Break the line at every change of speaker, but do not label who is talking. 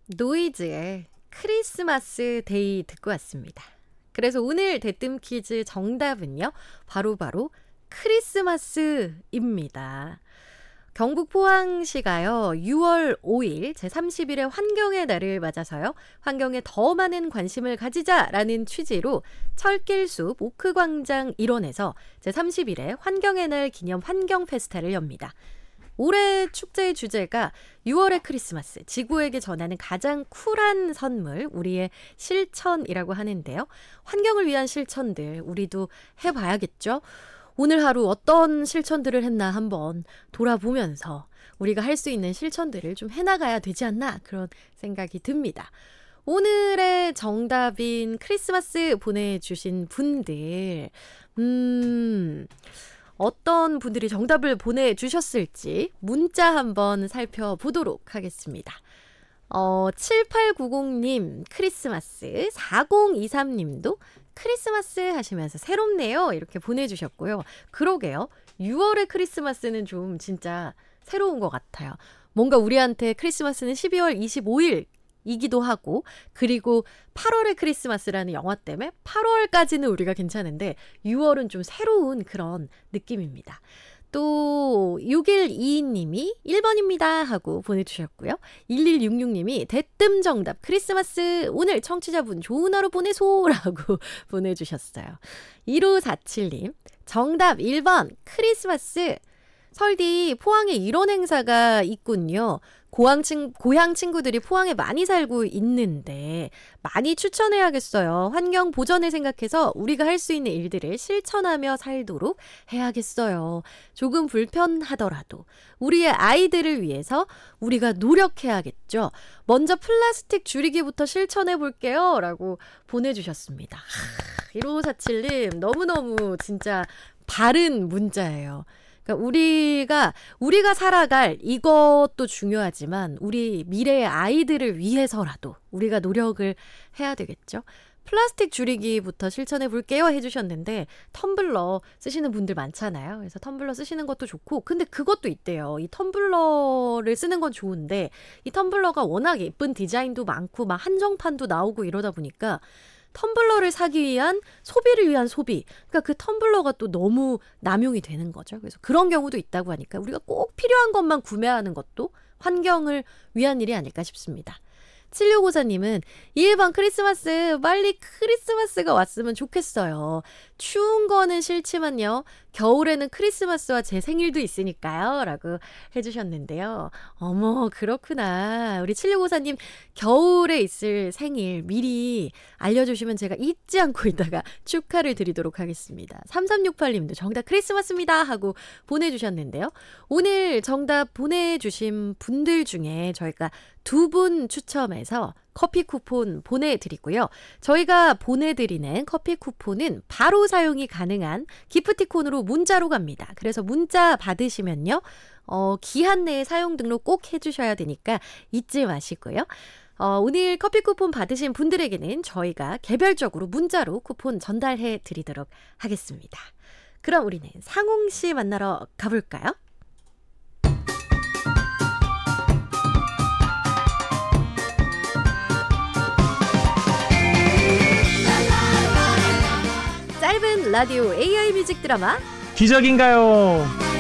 노이즈의 크리스마스 데이 듣고 왔습니다. 그래서 오늘 대뜸 퀴즈 정답은요. 바로 크리스마스입니다. 경북 포항시가요. 6월 5일 제30일의 환경의 날을 맞아서요. 환경에 더 많은 관심을 가지자라는 취지로 철길숲 오크광장 일원에서 제30일의 환경의 날 기념 환경 페스타를 엽니다. 올해 축제의 주제가 6월의 크리스마스, 지구에게 전하는 가장 쿨한 선물, 우리의 실천이라고 하는데요. 환경을 위한 실천들 우리도 해봐야겠죠? 오늘 하루 어떤 실천들을 했나 한번 돌아보면서 우리가 할 수 있는 실천들을 좀 해나가야 되지 않나 그런 생각이 듭니다. 오늘의 정답인 크리스마스 보내주신 분들 어떤 분들이 정답을 보내주셨을지 문자 한번 살펴보도록 하겠습니다. 7890님 크리스마스, 4023님도 크리스마스 하시면서 새롭네요 이렇게 보내주셨고요. 그러게요. 6월의 크리스마스는 좀 진짜 새로운 것 같아요. 뭔가 우리한테 크리스마스는 12월 25일 이기도 하고, 그리고 8월의 크리스마스라는 영화 때문에 8월까지는 우리가 괜찮은데 6월은 좀 새로운 그런 느낌입니다. 또 6122님이 1번입니다 하고 보내주셨고요. 1166님이 대뜸 정답 크리스마스 오늘 청취자분 좋은 하루 보내소라고 보내주셨어요. 1547님 정답 1번 크리스마스. 설디 포항에 이런 행사가 있군요. 고향 친구들이 포항에 많이 살고 있는데 많이 추천해야겠어요. 환경 보전을 생각해서 우리가 할 수 있는 일들을 실천하며 살도록 해야겠어요. 조금 불편하더라도 우리의 아이들을 위해서 우리가 노력해야겠죠. 먼저 플라스틱 줄이기부터 실천해 볼게요 라고 보내주셨습니다. 1547님 너무너무 진짜 바른 문자예요. 그러니까 우리가 살아갈 이것도 중요하지만 우리 미래의 아이들을 위해서라도 우리가 노력을 해야 되겠죠. 플라스틱 줄이기부터 실천해 볼게요 해주셨는데 텀블러 쓰시는 분들 많잖아요. 그래서 텀블러 쓰시는 것도 좋고, 근데 그것도 있대요. 이 텀블러를 쓰는 건 좋은데 이 텀블러가 워낙 예쁜 디자인도 많고 막 한정판도 나오고 이러다 보니까 텀블러를 사기 위한 소비를 위한 소비. 그러니까 그 텀블러가 또 너무 남용이 되는 거죠. 그래서 그런 경우도 있다고 하니까 우리가 꼭 필요한 것만 구매하는 것도 환경을 위한 일이 아닐까 싶습니다. 7654님은 1번 크리스마스, 빨리 크리스마스가 왔으면 좋겠어요. 추운 거는 싫지만요. 겨울에는 크리스마스와 제 생일도 있으니까요. 라고 해주셨는데요. 어머, 그렇구나. 우리 7654님 겨울에 있을 생일 미리 알려주시면 제가 잊지 않고 있다가 축하를 드리도록 하겠습니다. 3368님도 정답 크리스마스입니다 하고 보내주셨는데요. 오늘 정답 보내주신 분들 중에 저희가 2분 추첨해서 커피 쿠폰 보내드리고요. 저희가 보내드리는 커피 쿠폰은 바로 사용이 가능한 기프티콘으로 문자로 갑니다. 그래서 문자 받으시면요. 기한 내에 사용 등록 꼭 해주셔야 되니까 잊지 마시고요. 오늘 커피 쿠폰 받으신 분들에게는 저희가 개별적으로 문자로 쿠폰 전달해 드리도록 하겠습니다. 그럼 우리는 상웅 씨 만나러 가볼까요? 짧은 라디오 AI 뮤직 드라마
기적인가요?